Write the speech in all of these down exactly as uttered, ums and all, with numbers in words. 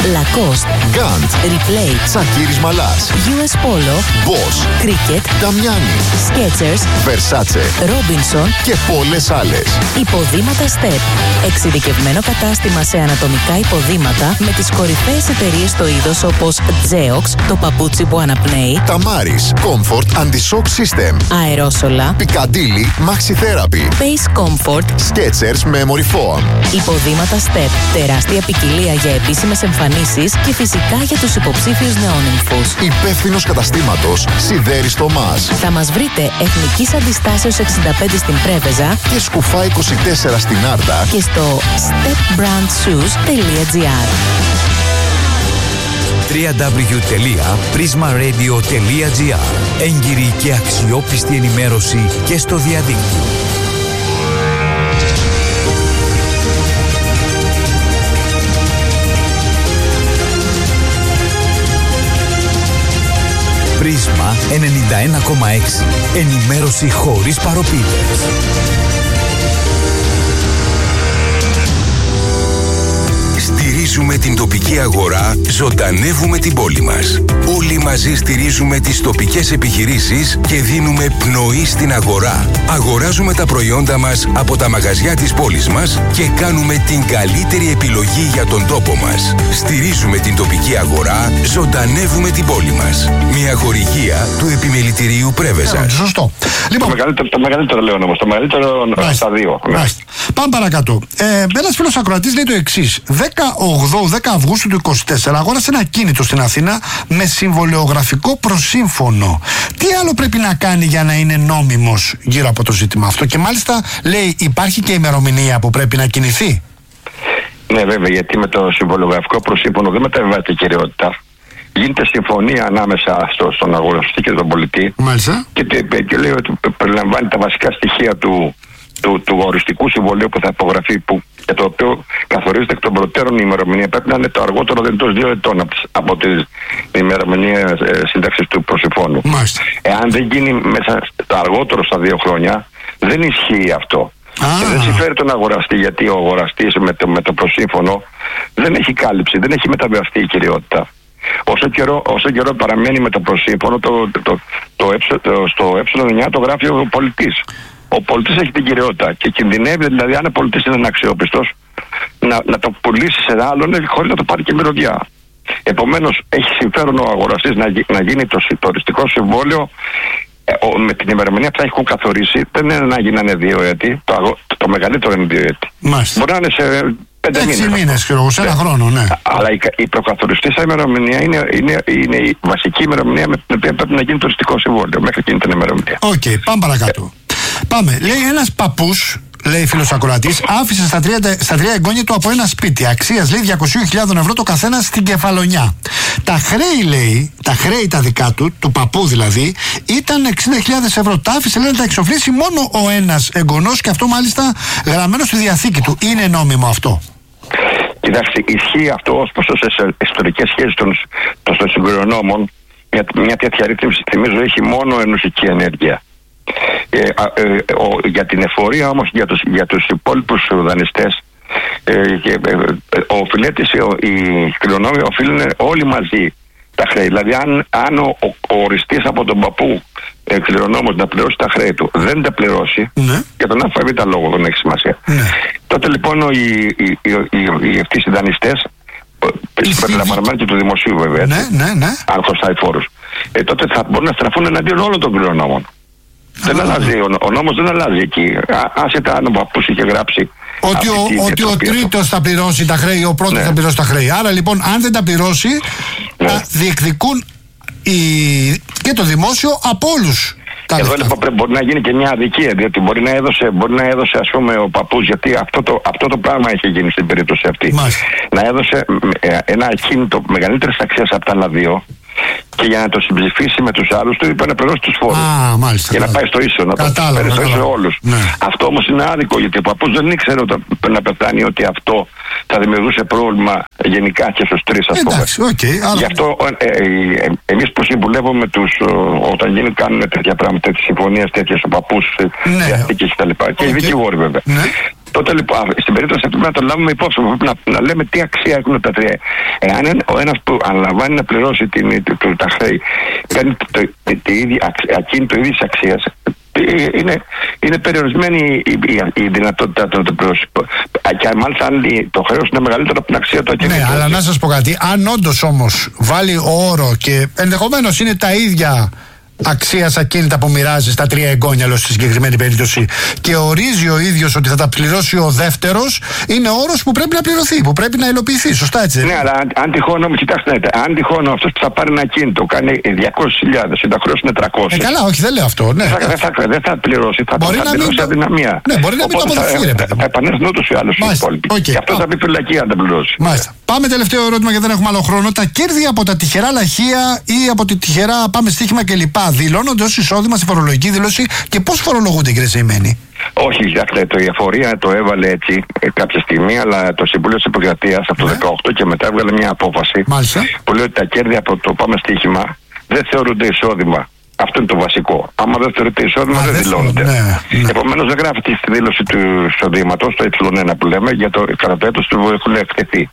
Lacoste, Gant, Replay, Σακύρης Μαλάς, γιου ες Polo, Bosch, Cricket, Damiani, Skechers, Versace Robinson και πολλές άλλες. Υποδήματα Step. Εξειδικευμένο κατάστημα σε ανατομικά υποδήματα με τις κορυφαίες εταιρείες στο είδος όπως Geox, το παπούτσι που αναπνέει, Tamaris, Comfort Anti-Shock System, αερόσολα, Piccadilly Maxi Therapy, Pace Comfort, Skechers Memory Foam. υποδήματα Step. Τεράστια ποικιλία για επίσημες εμφανίσεις και φυσικά για τους υποψήφιους νεόνυμφους. Υπεύθυνος καταστήματος Σιδέρης Θωμάς Θα μας βρείτε Εθνικής Αντιστάσεως εξήντα πέντε στην Πρέβεζα και Σκουφά είκοσι τέσσερα στην Άρτα και στο step brand shoes τελεία τζι άρ. double-u double-u double-u τελεία prisma radio τελεία τζι άρ. Έγκυρη και αξιόπιστη ενημέρωση και στο διαδίκτυο. Πρίσμα ενενήντα ένα κόμμα έξι. Ενημέρωση χωρίς παροπίδες. Στηρίζουμε την τοπική αγορά, ζωντανεύουμε την πόλη μας. Όλοι μαζί στηρίζουμε τις τοπικές επιχειρήσεις και δίνουμε πνοή στην αγορά. Αγοράζουμε τα προϊόντα μας από τα μαγαζιά της πόλης μας και κάνουμε την καλύτερη επιλογή για τον τόπο μας. Στηρίζουμε την τοπική αγορά, ζωντανεύουμε την πόλη μας. Μια χορηγία του Επιμελητηρίου Πρέβεζας. Ε, σωστό. Λοιπόν, Το μεγαλύτερο, το μεγαλύτερο λέω όμως, το μεγαλύτερο στα δύο. Μάλιστα. Πάμε παρακάτω. Ε, ένας φίλος ακροατής λέει το εξής. δέκα Αυγούστου του είκοσι τέσσερα αγόρασε ένα κίνητο στην Αθήνα με συμβολεογραφικό προσύμφωνο. Τι άλλο πρέπει να κάνει για να είναι νόμιμος γύρω από το ζήτημα αυτό? Και μάλιστα λέει υπάρχει και ημερομηνία που πρέπει να κινηθεί. Ναι, βέβαια, γιατί με το συμβολογραφικό προσύμφωνο δεν μεταβιβάζεται η κυριότητα. Γίνεται συμφωνία ανάμεσα στο, στον αγοραστή και τον πολιτή. Μάλιστα. Και, και λέει ότι περιλαμβάνει τα βασικά στοιχεία του, του, του οριστικού συμβολίου που θα υπογραφεί, που, για το οποίο καθορίζεται εκ των προτέρων η ημερομηνία. Πρέπει να είναι το αργότερο δεν εντός δύο ετών από, από την ημερομηνία ε, σύνταξης του προσυμφώνου. Μάλιστα. Εάν δεν γίνει μέσα το αργότερο στα δύο χρόνια, δεν ισχύει αυτό. Ah. Και δεν συμφέρει τον αγοραστή, γιατί ο αγοραστής με το, με το προσύμφωνο δεν έχει κάλυψη, δεν έχει μεταβιβαστεί η κυριότητα. Όσο καιρό, όσο καιρό παραμένει με το προσύμφωνο, το, το, το, το, το, το, στο ε εννιά το γράφει ο πολιτής. Ο πολιτής έχει την κυριότητα και κινδυνεύει, δηλαδή, αν ο πολιτής είναι αξιόπιστος, να, να το πουλήσει σε άλλον χωρίς να το πάρει και μυρωδιά. Επομένως, έχει συμφέρον ο αγοραστής να, να γίνει το, το οριστικό συμβόλαιο ε, ο, με την ημερομηνία που θα έχουν καθορίσει. Δεν είναι να γίνανε δύο έτη, το, το, το μεγαλύτερο είναι δύο έτη. Μάλιστα. Μπορεί να είναι σε πέντε μήνες. Έξι μήνες, ξέρω, σε ένα ναι. χρόνο, ναι. Αλλά η, η προκαθοριστήσα ημερομηνία είναι, είναι, είναι η βασική ημερομηνία με την οποία πρέπει να γίνει το οριστικό συμβόλαιο μέχρι εκείνη την ημερομηνία. Οκ, okay, πάμε παρακάτω. Πάμε. Λέει ένας παππούς, λέει φίλος ακροατής, άφησε στα τρία, στα τρία εγγόνια του από ένα σπίτι αξίας, λέει, διακόσιες χιλιάδες ευρώ το καθένα στην Κεφαλονιά. Τα χρέη, λέει, τα χρέη τα δικά του, του παππού δηλαδή, ήταν εξήντα χιλιάδες ευρώ. Τα άφησε, λέει, να τα εξοφλήσει μόνο ο ένας εγγονός και αυτό μάλιστα γραμμένο στη διαθήκη του. Είναι νόμιμο αυτό? Κοιτάξτε, ισχύει αυτό ως προς τις ιστορικές σχέσεις των, των συγκρονόμων. Μια, μια τέτοια ρύθμιση, θυμίζω, έχει μόνο ενωσική ενέργεια. Ε, ε, ε, ο, για την εφορία όμως, για τους, για τους υπόλοιπους δανειστές, ε, ε, ε, οφειλέτης, οι κληρονόμοι οφείλουν όλοι μαζί τα χρέη. Δηλαδή, αν, αν ο, ο, ο οριστής από τον παππού ε, κληρονόμος να πληρώσει τα χρέη του δεν τα πληρώσει, ναι, για τον ΑΒ λόγο δεν έχει σημασία. Ναι. Τότε λοιπόν οι, οι, οι, οι, οι ευτοί δανειστές, συμπεριλαμβανομένου και του δημοσίου βέβαια, ναι, ναι, ναι, αν χρωστάει φόρους, ε, τότε θα μπορούν να στραφούν εναντίον όλων των κληρονόμων. Δεν αλλάζει, ο, ο νόμος δεν αλλάζει εκεί. Άσετα αν ο παππούς είχε γράψει ότι ο, ότι ο τρίτος θα πληρώσει τα χρέη, ο πρώτος, ναι, θα πληρώσει τα χρέη. Άρα λοιπόν, αν δεν τα πληρώσει, ναι, θα διεκδικούν οι, και το δημόσιο από όλους. Εδώ λοιπόν πρέπει, μπορεί να γίνει και μια αδικία, διότι μπορεί να έδωσε, μπορεί να έδωσε ας πούμε ο παππούς, γιατί αυτό το, αυτό το πράγμα έχει γίνει στην περίπτωση αυτή. Μάλιστα. Να έδωσε ένα ακίνητο μεγαλύτερης αξίας από τα άλλα δύο, και για να το συμψηφίσει με τους άλλους του είπε να πληρώσει τους φόρους. Α, μάλιστα. Για να πάει στο ίσο, να το φέρει στο ίσο όλους. Ναι. Αυτό όμως είναι άδικο, γιατί ο παππούς δεν ήξερε όταν να πεθάνει ότι αυτό θα δημιουργούσε πρόβλημα γενικά και στους τρεις, ας πούμε. Εντάξει, okay, άρα... Γι' αυτό ε, ε, ε, εμείς που συμβουλεύουμε τους, όταν γίνουν, κάνουν τέτοια πράγματα, τέτοιες συμφωνίες τέτοιες, ο παππούς, ναι, διαθήκες κτλ. Και, okay, οι δικηγόροι βέβαια. Ναι. Τότε λοιπόν, στην περίπτωση αυτή πρέπει να το λάβουμε υπόψη, πρέπει να, να λέμε τι αξία έχουν τα τρία. Εάν ο ένας που αναλαμβάνει να πληρώσει την, το, το, τα χρέη, κάνει το, το, το ίδιο, ακίνητο ίδιας αξίας, είναι, είναι περιορισμένη η, η, η δυνατότητα του να το πληρώσει. Και μάλιστα αν το χρέος είναι μεγαλύτερο από την αξία του ακίνητου. Ναι, αλλά να σας πω κάτι. Αν όντως όμως βάλει όρο και ενδεχομένως είναι τα ίδια αξίας ακίνητα που μοιράζει στα τρία εγγόνια, λέω στη συγκεκριμένη περίπτωση, και ορίζει ο ίδιος ότι θα τα πληρώσει ο δεύτερος, είναι όρος που πρέπει να πληρωθεί, που πρέπει να υλοποιηθεί. Σωστά, έτσι? Ναι, αλλά αν, αν τυχόν όμως, κοιτάξτε, αν τυχόν αυτός που θα πάρει ένα ακίνητο κάνει διακόσιες χιλιάδες και τα χρέος είναι τριακόσιες. Ε, καλά, όχι, δεν λέω αυτό. Ναι. Δεν θα, θα, θα, θα πληρώσει, θα, μπορεί θα να πληρώσει μην αδυναμία. Ναι, μπορεί να μην το αποδεχθεί, ρε παιδί. Θα επανέλθουν ούτως ή άλλως οι υπόλοιποι. Okay. Και αυτό θα μπει φυλακή αν δεν πληρώσει. Μάλιστα. Πάμε τελευταίο ερώτημα γιατί δεν έχουμε άλλο χρόνο. Τα κέρδη από τα τυχερά λαχεία ή από τη τυχερά πάμε στοίχημα κλπ. Δηλώνονται ως εισόδημα στη φορολογική δήλωση και πώς φορολογούνται, κύριε Σεϊμένη? Όχι, κοιτάξτε, το η εφορία το έβαλε έτσι ε, κάποια στιγμή, αλλά το Συμβούλιο της Επικρατείας από το ναι. δεκαοκτώ και μετά έβγαλε μια απόφαση. Μάλιστα. Που λέει ότι τα κέρδη από το πάμε στοίχημα δεν θεωρούνται εισόδημα. Αυτό είναι το βασικό. Άμα δεν θεωρείται εισόδημα, δεν δηλώνεται. Ναι, ναι. Επομένως, δεν γράφεται στη δήλωση του εισοδήματος, το ε ένα που λέμε, για το κατά το έτος του έχουν εκτεθεί.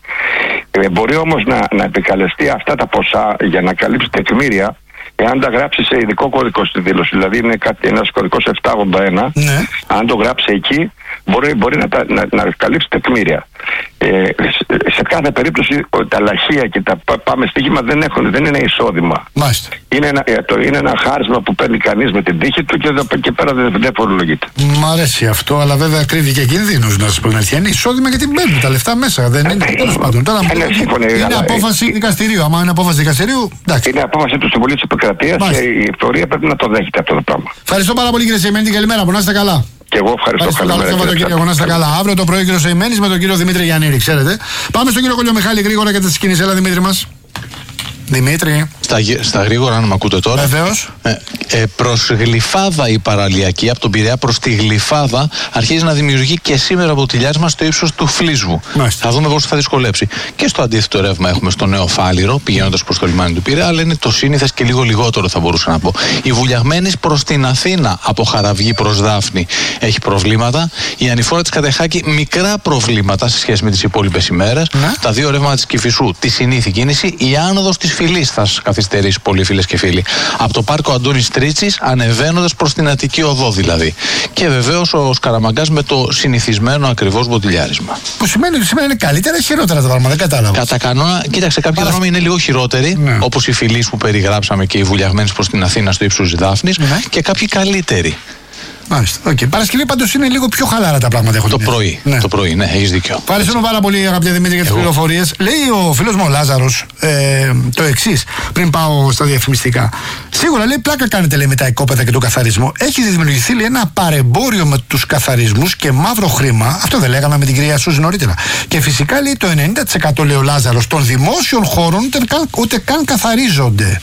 Ε, μπορεί όμως να, να επικαλεστεί αυτά τα ποσά για να καλύψει τεκμήρια, εάν τα γράψει σε ειδικό κωδικό στη δήλωση. Δηλαδή, είναι κάτι, ένας κωδικός επτακόσια ογδόντα ένα. Ναι. Αν το γράψει εκεί, μπορεί, μπορεί να, τα, να, να καλύψει τεκμήρια. Ε, σε, σε κάθε περίπτωση τα λαχεία και τα πάμε στοίχημα δεν, έχουν, δεν είναι εισόδημα. Μάλιστα. Είναι ένα, το, είναι ένα χάρισμα που παίρνει κανείς με την τύχη του και εδώ και πέρα δεν, δεν φορολογείται. Μ' αρέσει αυτό, αλλά βέβαια κρύβει και κινδύνους, να σας πω την αλήθεια. Είναι εισόδημα γιατί μπαίνουν τα λεφτά μέσα. Δεν είναι τέλος πάντων. Τώρα είναι, είναι, είναι απόφαση δικαστηρίου. Άμα είναι απόφαση δικαστηρίου, εντάξει. Είναι απόφαση του Συμβουλίου της Επικρατείας και η εφορία πρέπει να το δέχεται αυτό το πράγμα. Ευχαριστώ πάρα πολύ, κύριε Σεϊμένη. Καλημέρα μου, να είστε καλά. Και εγώ ευχαριστώ. Καλό να είστε καλά. Αύριο το πρωί, κύριο Σεϊμένης με τον κύριο Δημήτρη Γιαννήρη, ξέρετε. Πάμε στον κύριο Κολιομιχάλη γρήγορα για τις κινήσεις. Έλα, Δημήτρη μας. Δημήτρη. Στα, στα γρήγορα, αν με ακούτε τώρα. Βεβαίως. Ε, ε, προς Γλυφάδα η παραλιακή, από τον Πειραιά προς τη Γλυφάδα, αρχίζει να δημιουργεί και σήμερα μποτιλιάρισμα στο ύψος του Φλίσβου. Μάλιστα. Θα δούμε πώς θα δυσκολέψει. Και στο αντίθετο ρεύμα έχουμε στο Νέο Φάληρο, πηγαίνοντας προς το λιμάνι του Πειραιά, αλλά είναι το σύνηθες και λίγο λιγότερο, θα μπορούσα να πω. Η Βουλιαγμένης προς την Αθήνα, από Χαραυγή προς Δάφνη, έχει προβλήματα. Η ανηφόρα της Κατεχάκη, μικρά προβλήματα σε σχέση με τις υπόλοιπες ημέρες. Ναι. Τα δύο ρεύματα της Κηφισού, τη συνήθη κίνηση. Η άνοδος της Φυλής θα σας καθυστερήσει πολύ, φίλες και φίλοι. Από το πάρκο Αντώνης Τρίτσης, ανεβαίνοντας προς την Αττική Οδό δηλαδή. Και βεβαίως ο Σκαραμαγκάς με το συνηθισμένο ακριβώς μποτιλιάρισμα. Που σημαίνει ότι σήμερα είναι καλύτερα ή χειρότερα τα πράγματα, δεν κατάλαβα. Κατά κανόνα, κοίταξε, κάποια δρόμοι είναι λίγο χειρότεροι, ναι. όπως η Φυλής που περιγράψαμε και οι Βουλιαγμένες προς την Αθήνα στο ύψος Δάφνης, ναι. και κάποιοι καλύτεροι. Μάλιστα. Okay. Παρασκευή πάντως είναι λίγο πιο χαλάρα τα πράγματα. Έχω το πρωί. Ναι. Το πρωί, ναι, έχεις δίκιο. Ευχαριστούμε πάρα πολύ, αγαπητέ Δημήτρη, για τις πληροφορίες. Λέει ο φίλος μου ο Λάζαρος ε, το εξής, πριν πάω στα διαφημιστικά. Σίγουρα λέει πλάκα κάνετε, λέει, με τα οικόπεδα και τον καθαρισμό. Έχει δημιουργηθεί, λέει, ένα παρεμπόριο με τους καθαρισμούς και μαύρο χρήμα. Αυτό δεν λέγαμε με την κυρία Σούζη νωρίτερα. Και φυσικά, λέει, το ενενήντα τοις εκατό, λέει ο Λάζαρος, των δημόσιων χώρων ούτε καν, ούτε καν καθαρίζονται.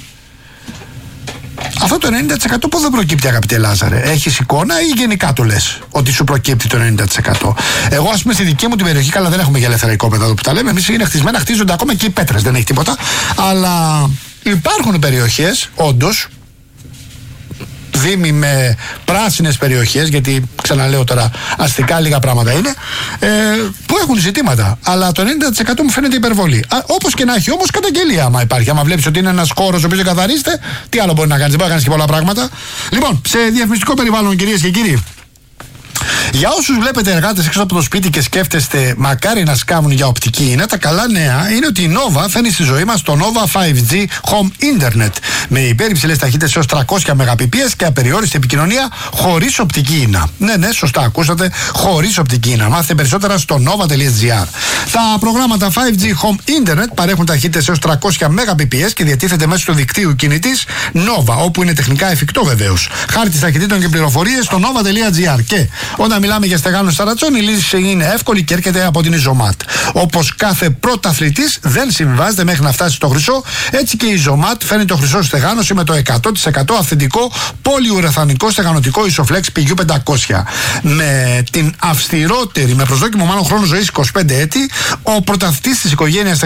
Αυτό το ενενήντα τοις εκατό πού δεν προκύπτει, αγαπητέ Λάζαρε? Έχεις εικόνα ή γενικά το λες ότι σου προκύπτει το ενενήντα τοις εκατό? Εγώ, ας πούμε, στη δική μου την περιοχή, καλά, δεν έχουμε και ελεύθερα οικόπεδα εδώ που τα λέμε. Εμείς είναι χτισμένα, χτίζονται ακόμα και οι πέτρες, δεν έχει τίποτα. Αλλά υπάρχουν περιοχές, όντως, δήμοι με πράσινες περιοχές, γιατί ξαναλέω τώρα αστικά λίγα πράγματα είναι, ε, που έχουν ζητήματα. Αλλά το ενενήντα τοις εκατό μου φαίνεται υπερβολή. Όπως και να έχει όμως καταγγελία, άμα υπάρχει. Άμα βλέπεις ότι είναι ένας χώρος ο οποίος δεν καθαρίζεται, τι άλλο μπορεί να κάνεις? Δεν μπορεί να κάνεις και πολλά πράγματα. Λοιπόν, σε διαφημιστικό περιβάλλον, κυρίες και κύριοι. Για όσους βλέπετε εργάτες έξω από το σπίτι και σκέφτεστε μακάρι να σκάβουν για οπτική ίνα, τα καλά νέα είναι ότι η Nova φέρνει στη ζωή μας το Nova φάιβ τζι Home Internet με υπερυψηλές ταχύτητες έως τριακόσια μεγαμπιτ και απεριόριστη επικοινωνία χωρίς οπτική ίνα. Ναι, ναι, σωστά ακούσατε, χωρίς οπτική ίνα. Μάθετε περισσότερα στο nova τελεία gr. Τα προγράμματα φάιβ τζι Home Internet παρέχουν ταχύτητες έως τριακόσια μεγαμπιτ και διατίθεται μέσω του δικτύου κινητής Nova, όπου είναι τεχνικά εφικτό βεβαίως. Χάρτης ταχυτήτων και πληροφορίες στο nova τελεία gr. Και όταν μιλάμε για στεγάνωση στα ρατσόν, η λύση είναι εύκολη και έρχεται από την Ιζωμάτ. Όπως κάθε πρωταθλητής δεν συμβιβάζεται μέχρι να φτάσει στο χρυσό, έτσι και η Ιζωμάτ φέρνει το χρυσό στεγάνωση με το εκατό τοις εκατό αυθεντικό πολυουρεθανικό στεγανωτικό Ισοφλέξ πι γιου πεντακόσια. Με την αυστηρότερη, με προσδόκιμο μάλλον χρόνο ζωής είκοσι πέντε έτη, ο πρωταθλητής της οικογένειας